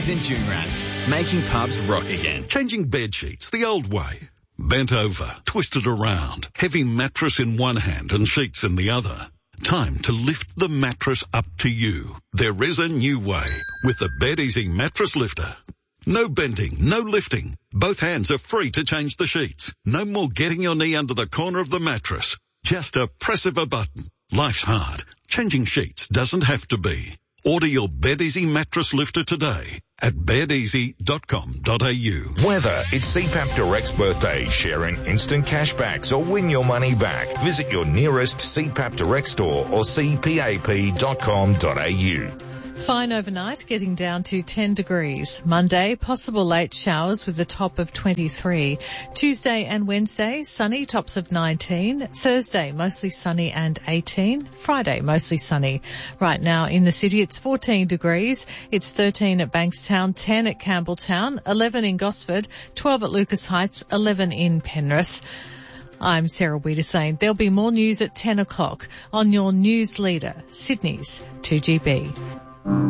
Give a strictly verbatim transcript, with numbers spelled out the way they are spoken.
Beddies and Joonrats, making pubs rock again. Changing bed sheets the old way. Bent over, twisted around, heavy mattress in one hand and sheets in the other. Time to lift the mattress up to you. There is a new way with the Bed Easy Mattress Lifter. No bending, no lifting. Both hands are free to change the sheets. No more getting your knee under the corner of the mattress. Just a press of a button. Life's hard. Changing sheets doesn't have to be. Order your Bed Easy Mattress Lifter today at bed easy dot com dot a u. Whether it's C PAP Direct's birthday, sharing instant cashbacks or win your money back, visit your nearest C PAP Direct store or c pap dot com dot a u. Fine overnight, getting down to ten degrees. Monday, possible late showers with a top of twenty-three. Tuesday and Wednesday, sunny, tops of nineteen. Thursday, mostly sunny and eighteen. Friday, mostly sunny. Right now in the city, it's fourteen degrees. It's thirteen at Bankstown, ten at Campbelltown, eleven in Gosford, twelve at Lucas Heights, eleven in Penrith. I'm Sarah Weeder saying there'll be more news at ten o'clock on your news leader, Sydney's two G B.